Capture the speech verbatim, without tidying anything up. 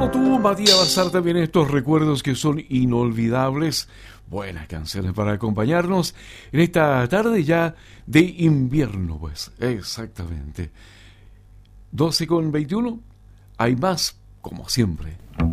como tú, Matías Bazar, también estos recuerdos que son inolvidables. Buenas canciones para acompañarnos en esta tarde ya de invierno, pues, exactamente. doce con veintiuno, hay más, como siempre.